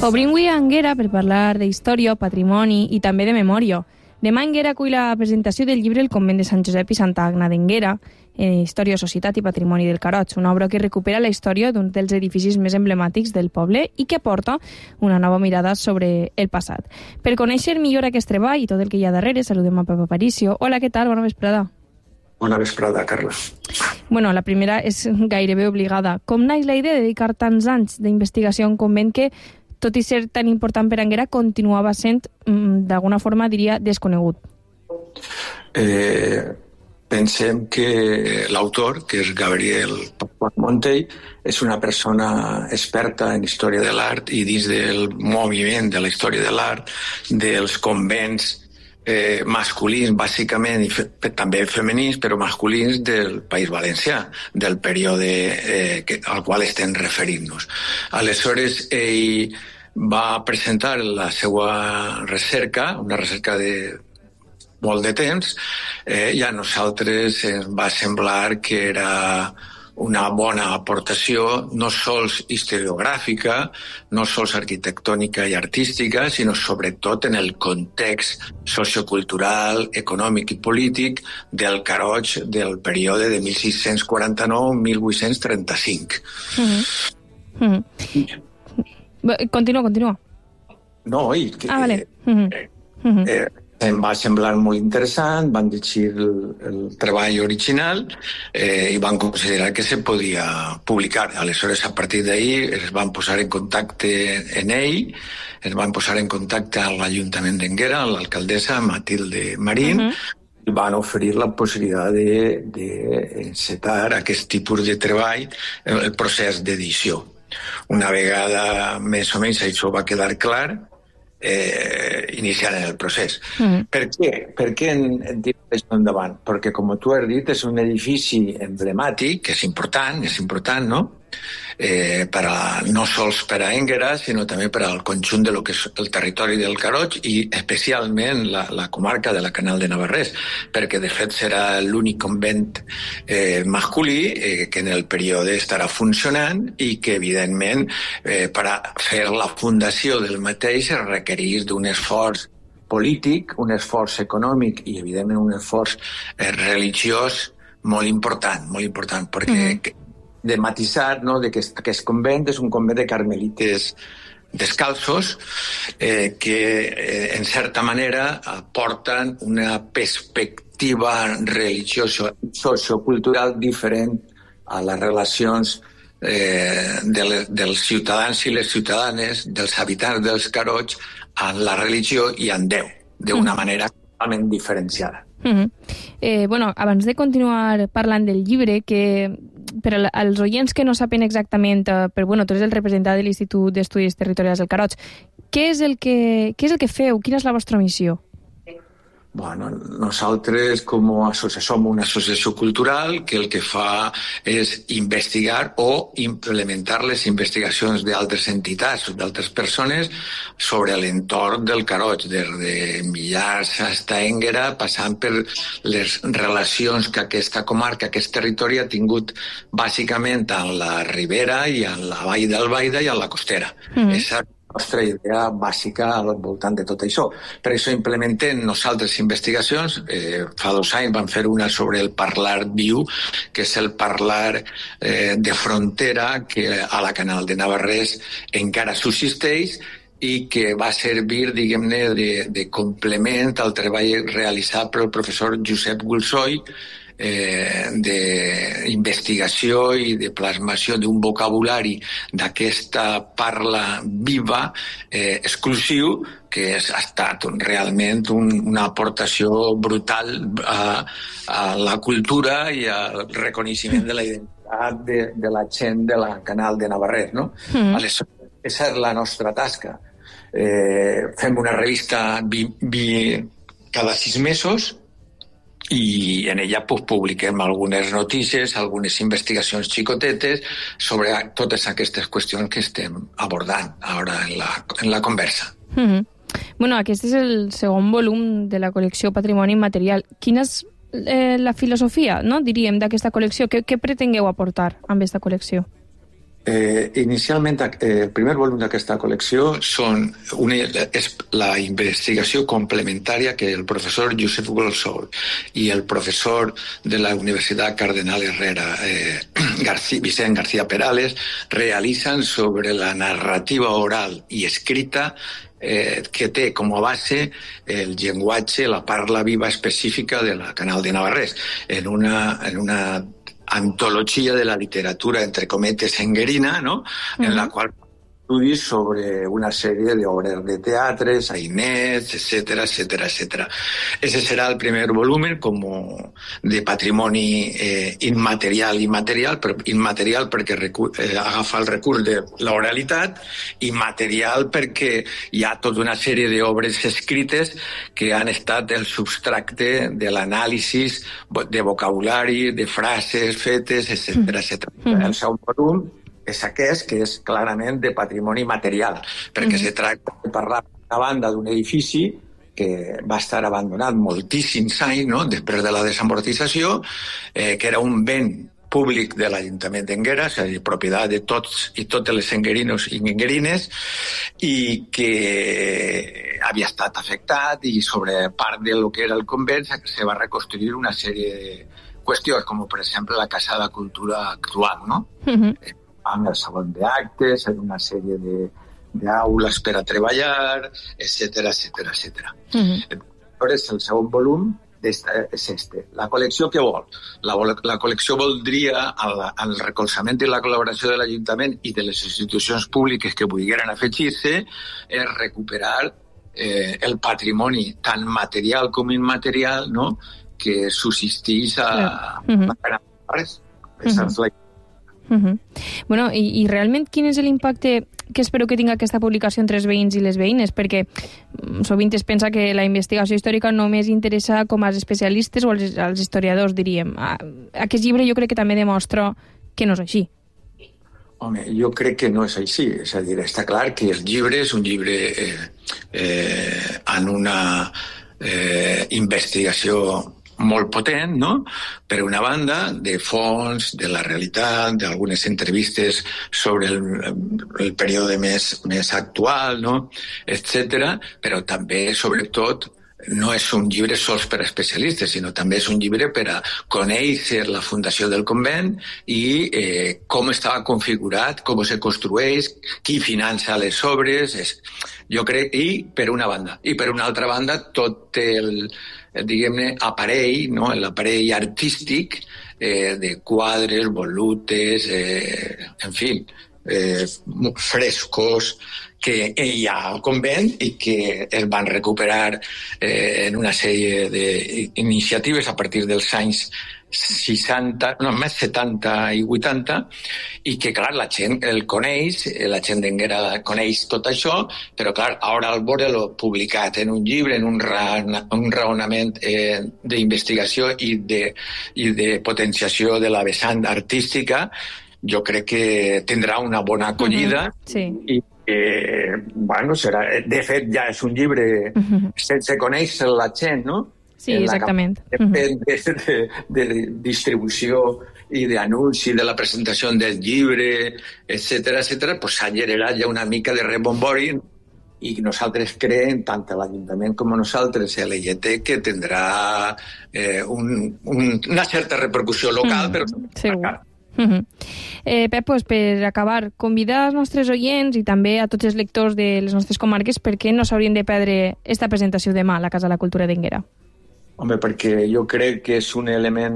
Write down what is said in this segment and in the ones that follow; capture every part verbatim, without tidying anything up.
Obrim avui a Anguera per parlar d'història, patrimoni i també de memòria. Demà Anguera acull la presentació del llibre El convent de Sant Josep i Santa Agna d'Anguera, eh, Història, Societat i Patrimoni del Carroig, una obra que recupera la història d'un dels edificis més emblemàtics del poble i que aporta una nova mirada sobre el passat. Per conèixer millor aquest treball i tot el que hi ha darrere, saludem a Pep Aparicio. Hola, què tal? Bona vesprada. Bona vesprada, Carles. Bueno, la primera és gairebé obligada. Com naix la idea de dedicar tants anys d'investigació a un convent que, tot i ser tan important per Anguera, continuava sent, d'alguna forma, diria, desconegut? Eh, pensem que l'autor, que és Gabriel Montell, és una persona experta en història de l'art i dins del moviment de la història de l'art, dels convents eh, masculins, bàsicament, i fe, també femenins, però masculins del País Valencià, del període eh, que, al qual estem referint-nos. Aleshores, ell va presentar la seva recerca, una recerca de molt de temps, eh, i a nosaltres ens va semblar que era una bona aportació, no sols historiogràfica, no sols arquitectònica i artística, sinó sobretot en el context sociocultural, econòmic i polític del Carroig del període de mil sis-cents quaranta-nou a mil vuit-cents trenta-cinc. Mm-hmm. Mm-hmm. Continua, continua. No, i que, ah, vale. Mm-hmm. eh, mm-hmm. eh, em va semblar molt interessant, van llegir el, el treball original eh, i van considerar que se podia publicar. Aleshores, a partir d'ahir es van posar en contacte en ell, es van posar en contacte amb l'Ajuntament d'Anguera, amb l'alcaldessa Matilde Marín, uh-huh. i van oferir la possibilitat d'encetar aquest tipus de treball, el procés d'edició. Una vegada més o menys això va quedar clar, Eh, iniciar en el procés. Mm. Per què? Per què en, en tirar això endavant? Perquè, com tu has dit, és un edifici emblemàtic, que és important, és important, no? Eh, per a, no sols per a Anguera, sinó també per al conjunt de lo que és el territori del Carroig i especialment la, la comarca de la Canal de Navarrés, perquè de fet serà l'únic convent eh, masculí eh, que en el període estarà funcionant i que evidentment eh, per a fer la fundació del mateix es requereix d'un esforç polític, un esforç econòmic i evidentment un esforç eh, religiós molt important, molt important, perquè mm-hmm. de matisar, no, de que aquest convent és un convent de carmelites descalços eh, que, eh, en certa manera, aporten una perspectiva religiosa sociocultural diferent a les relacions eh, de les, dels ciutadans i les ciutadanes, dels habitants dels Carroig, en la religió i en Déu, d'una mm. manera totalment diferenciada. Mm-hmm. Eh, bueno, abans de continuar parlant del llibre, que per als oients que no saben exactament, eh, però bueno, tu eres el representant de l'Institut d'Estudis Territorials del Carroig, què és el que, què és el que feu? Quina és la vostra missió? Bueno, nosaltres com a associació som una associació cultural que el que fa és investigar o implementar les investigacions d'altres entitats o d'altres persones sobre l'entorn del Carroig, des de Millars fins a Anguera, passant per les relacions que aquesta comarca, aquest territori ha tingut bàsicament en la Ribera i en la Vall d'Albaida i en la Costera. Mm-hmm. Esa la nostra idea bàsica al voltant de tot això. Per això implementem nosaltres investigacions. Eh, fa dos anys vam fer una sobre el parlar viu, que és el parlar eh, de frontera que a la Canal de Navarrés encara subsisteix i que va servir, diguem-ne, de, de complement al treball realitzat pel professor Josep Gulsoy, Eh, d'investigació i de plasmació d'un vocabulari d'aquesta parla viva eh, exclusiu, que és, ha estat un, realment un, una aportació brutal a, a la cultura i al reconeixement de la identitat de, de la gent de la Canal de Navarrés, no? Mm. Aleshores, aquesta és la nostra tasca. Eh, fem una revista bi, bi, cada sis mesos i en ella pues, publiquem algunes notícies, algunes investigacions xicotetes sobre totes aquestes qüestions que estem abordant ara en la, en la conversa. Mm-hmm. Bueno, aquest és el segon volum de la col·lecció Patrimoni Immaterial. Quina és eh, la filosofia, no, diríem, d'aquesta col·lecció? Què, què pretengueu aportar amb aquesta col·lecció? Eh, inicialment, eh, el primer volum d'aquesta col·lecció són una, és la investigació complementària que el professor Josep Golsol i el professor de la Universitat Cardenal Herrera, eh, García, Vicent García Perales, realitzen sobre la narrativa oral i escrita eh, que té com a base el llenguatge, la parla viva específica de la Canal de Navarrés, en una, en una antologia de la literatura, entre cometes, enguerina, ¿no? Uh-huh. En la qual estudis sobre una sèrie d'obres de teatre, sainets, etcètera, etcètera, etcètera. Ese serà el primer volumen como de patrimoni eh, immaterial i material, però immaterial perquè recu- eh, agafa el recurs de l'oralitat, i material perquè hi ha tota una sèrie d'obres escrites que han estat el substracte de l'anàlisi de vocabulari, de frases fetes, etcètera, etcètera. Mm-hmm. El segon volum és aquest, que és clarament de patrimoni material, perquè mm-hmm. se tracta de parlar d'una banda d'un edifici que va estar abandonat moltíssims anys, no?, després de la desamortització, eh, que era un ben públic de l'Ajuntament d'Énguera, és a dir, propietat de tots i totes les enguerinos i enguerines, i que havia estat afectat, i sobre part de lo que era el convent se va reconstruir una sèrie de qüestions, com per exemple la Casa de la Cultura actual, no? Mm-hmm. Amb el salón d'actes, en una sèrie de, d'aules per a treballar, etcètera, etcètera, etcètera. Mm-hmm. Llavors, el segon volum és este. La col·lecció què vol? La, la col·lecció voldria, al, al recolzament i la col·laboració de l'Ajuntament i de les institucions públiques que vulgueren afegir-se, és recuperar eh, el patrimoni tant material com immaterial, no?, que subsisteix a, mm-hmm. a Canal de Navarrés. Aquesta és la Uh-huh. Bueno, i, i realment quin és l'impacte que espero que tinga aquesta publicació entre els veïns i les veïnes? Perquè sovint es pensa que la investigació històrica només interessa com als especialistes o als, als historiadors, diríem. Aquest llibre jo crec que també demostra que no és així. Home, jo crec que no és així. És a dir, està clar que el llibre és un llibre eh, eh, en una eh, investigació molt potent, no?, per una banda, de fons, de la realitat, d'algunes entrevistes sobre el, el període més, més actual, no?, etcètera, però també, sobretot, no és un llibre sols per a especialistes, sinó també és un llibre per a conèixer la fundació del convent i eh, com estava configurat, com se construeix, qui finança les obres, és, jo crec, i per una banda. I per una altra banda, tot el, diguem-ne, aparell, no?, l'aparell artístic eh, de quadres, volutes, eh, en fi, eh, frescos, que hi ha al convent i que es van recuperar eh, en una sèrie d'iniciatives a partir dels anys seixanta, no, més setanta i vuitanta, i que, clar, la gent el coneix, la gent d'Énguera coneix tot això, però, clar, ara al veure-lo publicat en un llibre, en un, ra- un raonament eh, d'investigació i de, i de potenciació de la vessant artística, jo crec que tindrà una bona acollida. Uh-huh. Sí. I Eh, bueno, serà, de fet ja és un llibre uh-huh. sense conèixer la gent, no? Sí, exactament. Uh-huh. De, de, de distribució i d'anunci de la presentació del llibre, etcètera, etcètera, pues s'ha generat ja una mica de rebombori i nosaltres creiem, tant l'Ajuntament com nosaltres, a l'E G T, que tindrà eh, un, un, una certa repercussió local, uh-huh. però segur. Uh-huh. Eh, Pep, pues, per acabar, convidar als nostres oients i també a tots els lectors de les nostres comarques per què no s'haurien de perdre esta presentació demà a la Casa de la Cultura d'Énguera. Home, perquè jo crec que és un element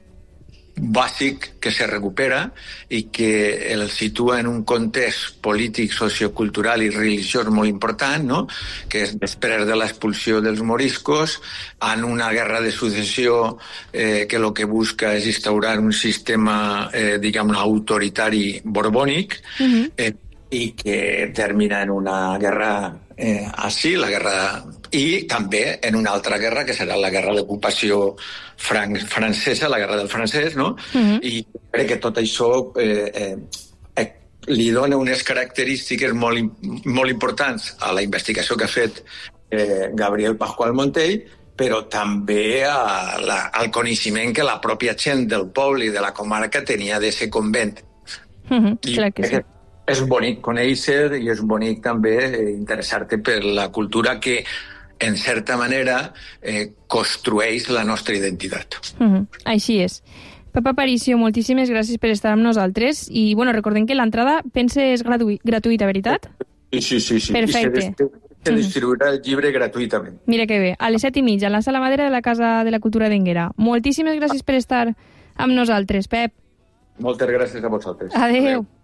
bàsic que se recupera i que el situa en un context polític, sociocultural i religiós molt important, no?, que és després de l'expulsió dels moriscos, en una guerra de successió eh, que el que busca és instaurar un sistema, eh, diguem, autoritari borbònic, uh-huh. eh, i que termina en una guerra eh, així, la guerra... i també en una altra guerra, que serà la guerra d'ocupació fran francesa, la guerra del francès, no? Mm-hmm. I crec que tot això eh, eh, li dona unes característiques molt, molt importants a la investigació que ha fet eh, Gabriel Pascual Montell, però també a la, al coneixement que la pròpia gent del poble i de la comarca tenia d'aquest convent Uh-huh, clar que sí. És bonic conèixer i és bonic també interessar-te per la cultura que, en certa manera, eh, construeix la nostra identitat. Uh-huh. Així és. Pep Aparicio, moltíssimes gràcies per estar amb nosaltres i, bueno, recordem que l'entrada, pense, és gratu- gratuïta, veritat? Sí, sí, sí. sí. Perfecte. I se, se distribuirà el llibre gratuïtament. Mira que bé. A les set i mitja, a la Sala Madera de la Casa de la Cultura d'Énguera. Moltíssimes gràcies per estar amb nosaltres, Pep. Moltes gràcies a vosaltres. Adéu. Adéu.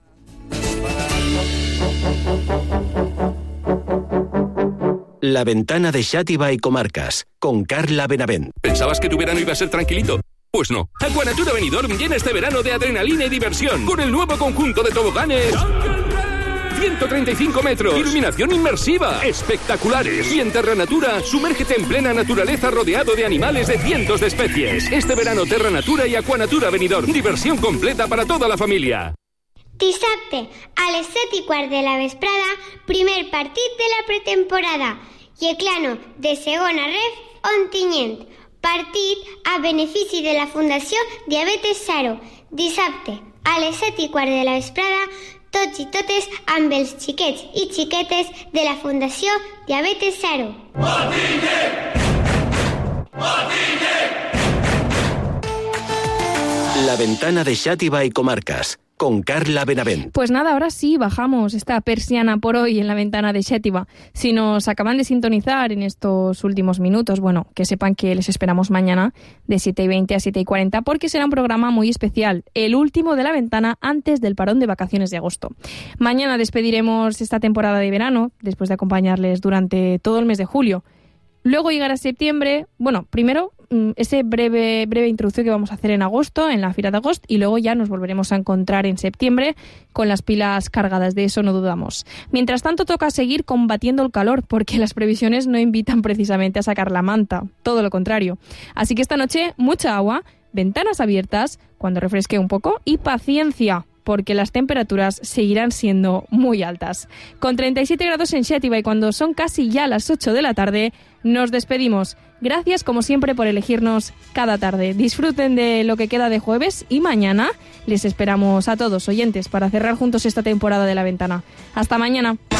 La Ventana de Xàtiva y Comarcas, con Carla Benavent. ¿Pensabas que tu verano iba a ser tranquilito? Pues no. Aquanatura Benidorm llena este verano de adrenalina y diversión con el nuevo conjunto de toboganes ciento treinta y cinco metros, iluminación inmersiva, espectaculares. Y en Terra Natura, sumérgete en plena naturaleza rodeado de animales de cientos de especies. Este verano Terra Natura y Aquanatura Benidorm, diversión completa para toda la familia. Dissabte, a les set i quart de la vesprada, primer partit de la pretemporada. Yeclano, de segona ref, Ontinyent. Partit a benefici de la Fundació Diabetes Zero. Dissabte, a les set i quart de la vesprada, tots i totes amb els xiquets i xiquetes de la Fundació Diabetes Zero. Ontinyent! Ontinyent! La Ventana de Xàtiva y Comarcas, con Carla Benavent. Pues nada, ahora sí, bajamos esta persiana por hoy en la Ventana de Xàtiva. Si nos acaban de sintonizar en estos últimos minutos, bueno, que sepan que les esperamos mañana de siete y veinte a siete y cuarenta, porque será un programa muy especial, el último de la Ventana antes del parón de vacaciones de agosto. Mañana despediremos esta temporada de verano, después de acompañarles durante todo el mes de julio. Luego llegará septiembre, bueno, primero ese breve, breve introducción que vamos a hacer en agosto, en la Fira de Agost, y luego ya nos volveremos a encontrar en septiembre con las pilas cargadas, de eso no dudamos. Mientras tanto, toca seguir combatiendo el calor, porque las previsiones no invitan precisamente a sacar la manta, todo lo contrario. Así que esta noche, mucha agua, ventanas abiertas, cuando refresque un poco, y paciencia, porque las temperaturas seguirán siendo muy altas. Con treinta y siete grados en Xàtiva y cuando son casi ya las ocho de la tarde, nos despedimos. Gracias, como siempre, por elegirnos cada tarde. Disfruten de lo que queda de jueves y mañana les esperamos a todos oyentes para cerrar juntos esta temporada de La Ventana. Hasta mañana.